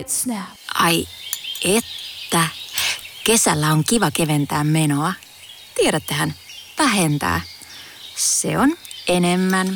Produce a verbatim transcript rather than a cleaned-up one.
snap. Ai että. Kesällä on kiva keventää menoa. Tiedättehän, vähentää. Se on enemmän